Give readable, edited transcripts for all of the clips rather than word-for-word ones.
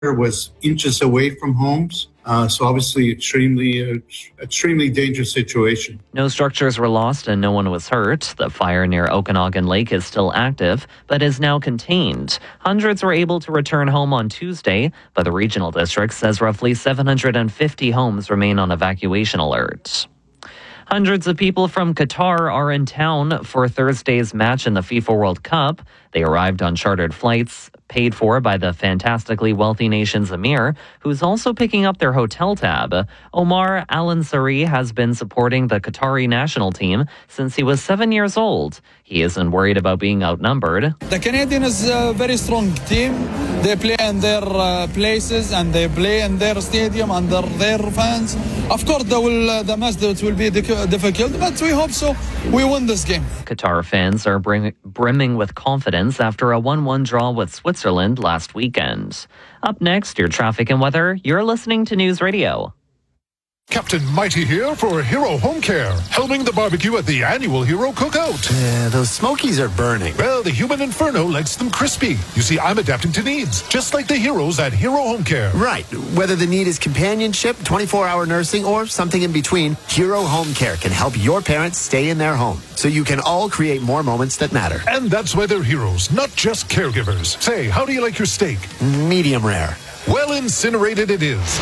was inches away from homes. So obviously extremely dangerous situation. No structures were lost and no one was hurt. The fire near Okanagan Lake is still active, but is now contained. Hundreds were able to return home on Tuesday, but the regional district says roughly 750 homes remain on evacuation alert. Hundreds of people from Qatar are in town for Thursday's match in the FIFA World Cup. They arrived on chartered flights, paid for by the fantastically wealthy nation's emir, who's also picking up their hotel tab. Omar Al-Ansari has been supporting the Qatari national team since he was 7 years old. He isn't worried about being outnumbered. The Canadian is a very strong team. They play in their places and they play in their stadium under their fans. Of course, the match will be difficult, but we hope so. We win this game. Qatar fans are brimming with confidence after a 1-1 draw with Switzerland last weekend. Up next, your traffic and weather. You're listening to News Radio. Captain Mighty here for Hero Home Care, helming the barbecue at the annual Hero Cookout. Those smokies are burning. Well, the human inferno likes them crispy. You see, I'm adapting to needs, just like the heroes at Hero Home Care. Right. Whether the need is companionship, 24-hour nursing, or something in between, Hero Home Care can help your parents stay in their home, so you can all create more moments that matter. And that's why they're heroes, not just caregivers. Say, how do you like your steak? Medium rare. Well incinerated it is.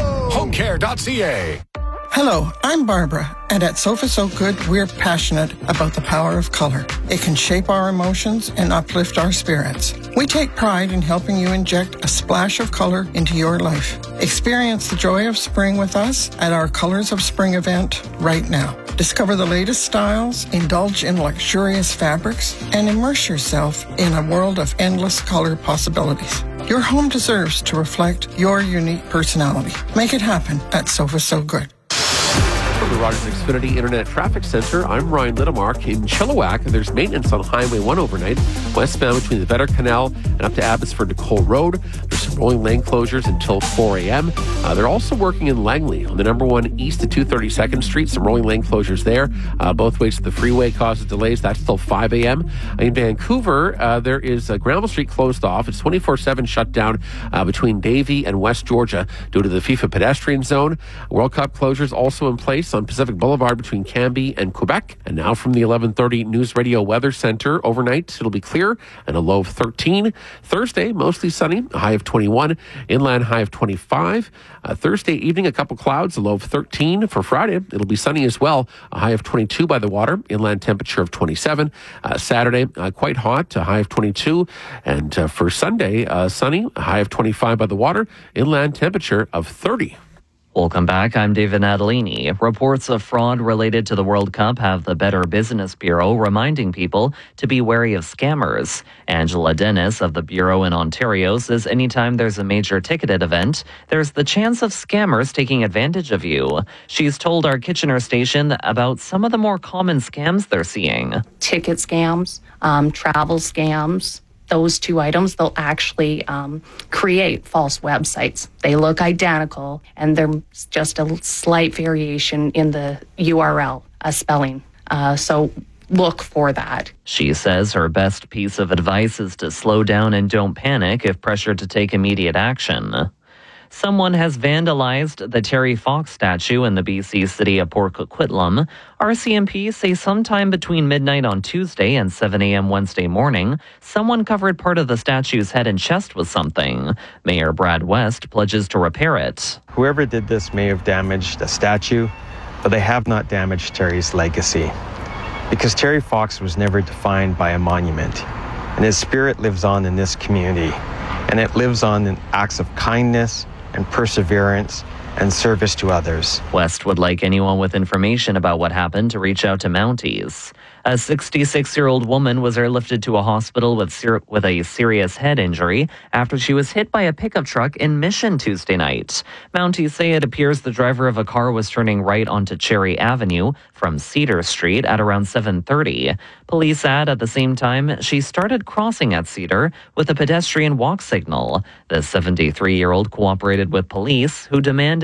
HeroHomeCare.ca. Hello, I'm Barbara, and at Sofa So Good, we're passionate about the power of color. It can shape our emotions and uplift our spirits. We take pride in helping you inject a splash of color into your life. Experience the joy of spring with us at our Colors of Spring event right now. Discover the latest styles, indulge in luxurious fabrics, and immerse yourself in a world of endless color possibilities. Your home deserves to reflect your unique personality. Make it happen at Sofa So Good. From the Rogers Xfinity Internet Traffic Center, I'm Ryan Littlemark. In Chilliwack, there's maintenance on Highway 1 overnight, westbound between the Vetter Canal and up to Abbotsford to Cole Road. There's some rolling lane closures until 4 a.m. They're also working in Langley on the number 1 east to 232nd Street. Some rolling lane closures there. Both ways to the freeway causes delays. That's till 5 a.m. In Vancouver, there is Granville Street closed off. It's 24/7 shut down between Davie and West Georgia due to the FIFA pedestrian zone. World Cup closures also in place on Pacific Boulevard between Cambie and Quebec. And now from the 11:30 News Radio Weather Center, overnight it'll be clear and a low of 13. Thursday, mostly sunny, a high of 21. Inland high of 25. Thursday evening, a couple clouds, a low of 13. For Friday, it'll be sunny as well, a high of 22 by the water. Inland temperature of 27. Saturday, quite hot, a high of 22. And for Sunday, sunny, a high of 25 by the water. Inland temperature of 30. Welcome back. I'm David Natalini. Reports of fraud related to the World Cup have the Better Business Bureau reminding people to be wary of scammers. Angela Dennis of the Bureau in Ontario says anytime there's a major ticketed event, there's the chance of scammers taking advantage of you. She's told our Kitchener station about some of the more common scams they're seeing. Ticket scams, travel scams. Those two items, they'll actually create false websites. They look identical, and they're just a slight variation in the URL spelling. So look for that. She says her best piece of advice is to slow down and don't panic if pressured to take immediate action. Someone has vandalized the Terry Fox statue in the BC city of Port Coquitlam. RCMP say sometime between midnight on Tuesday and 7 a.m. Wednesday morning, someone covered part of the statue's head and chest with something. Mayor Brad West pledges to repair it. Whoever did this may have damaged a statue, but they have not damaged Terry's legacy. Because Terry Fox was never defined by a monument, and his spirit lives on in this community, and it lives on in acts of kindness and perseverance and service to others. West would like anyone with information about what happened to reach out to Mounties. A 66-year-old woman was airlifted to a hospital with a serious head injury after she was hit by a pickup truck in Mission Tuesday night. Mounties say it appears the driver of a car was turning right onto Cherry Avenue from Cedar Street at around 7:30. Police add at the same time she started crossing at Cedar with a pedestrian walk signal. The 73-year-old cooperated with police, who demanded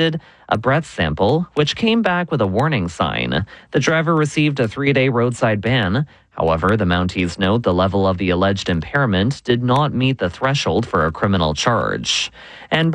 a breath sample, which came back with a warning sign. The driver received a 3-day roadside ban. However, the Mounties note the level of the alleged impairment did not meet the threshold for a criminal charge. And